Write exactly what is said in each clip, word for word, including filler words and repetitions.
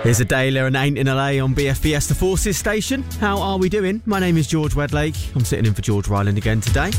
Here's Adela and Ain't in L A on B F B S The Forces station. How are we doing? My name is George Wedlake. I'm sitting in for George Ryland again today.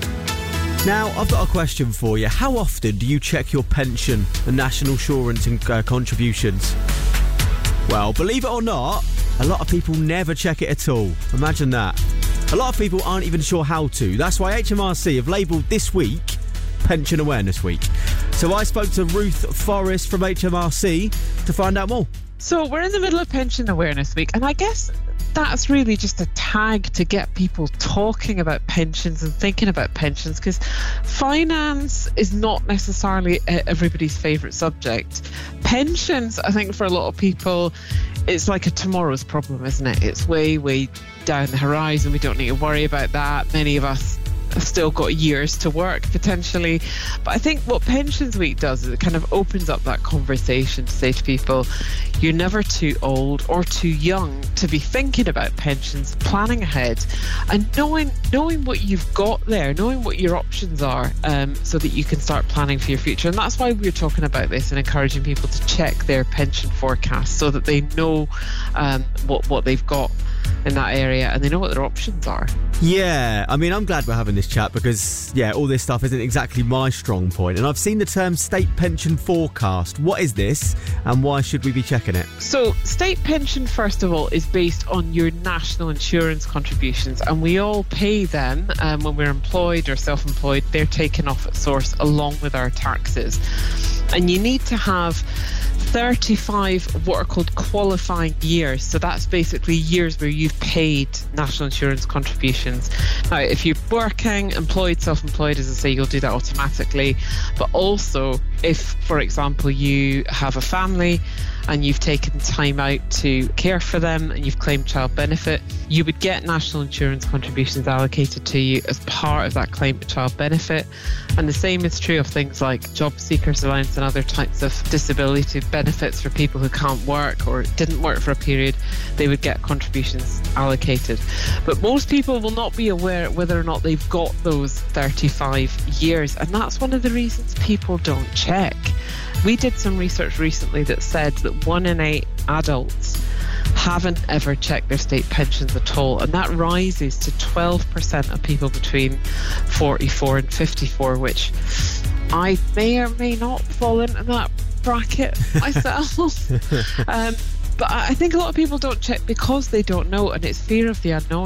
Now, I've got a question for you. How often do you check your pension and national insurance and uh, contributions? Well, believe it or not, a lot of people never check it at all. Imagine that. A lot of people aren't even sure how to. That's why H M R C have labelled this week Pension Awareness Week. So I spoke to Ruth Forrest from H M R C to find out more. So we're in the middle of Pension Awareness Week, and I guess that's really just a tag to get people talking about pensions and thinking about pensions, because finance is not necessarily everybody's favourite subject. Pensions, I think for a lot of people, it's like a tomorrow's problem, isn't it? It's way, way down the horizon. We don't need to worry about that. Many of us have still got years to work potentially. But I think what Pensions Week does is it kind of opens up that conversation to say to people, you're never too old or too young to be thinking about pensions, planning ahead and knowing knowing what you've got there, knowing what your options are, um, so that you can start planning for your future. And that's why we're talking about this and encouraging people to check their pension forecast so that they know um, what, what they've got in that area and they know what their options are. Yeah, I mean, I'm glad we're having this chat because, yeah, all this stuff isn't exactly my strong point. And I've seen the term state pension forecast. What is this and why should we be checking it? So state pension, first of all, is based on your national insurance contributions, and we all pay them um, when we're employed or self-employed. They're taken off at source along with our taxes. And you need to have thirty-five what are called qualifying years. So that's basically years where you've paid national insurance contributions. Now, if you're working, employed, self-employed, as I say, you'll do that automatically. But also, if, for example, you have a family and you've taken time out to care for them and you've claimed child benefit, you would get national insurance contributions allocated to you as part of that claim for child benefit. And the same is true of things like job seekers allowance and other types of disability benefits for people who can't work or didn't work for a period. They would get contributions allocated. But most people will not be aware whether or not they've got those thirty-five years, and that's one of the reasons people don't check. We did some research recently that said that one in eight adults haven't ever checked their state pensions at all, and that rises to twelve percent of people between forty-four and fifty-four, which I may or may not fall into that bracket myself. um, but I think a lot of people don't check because they don't know, and it's fear of the unknown.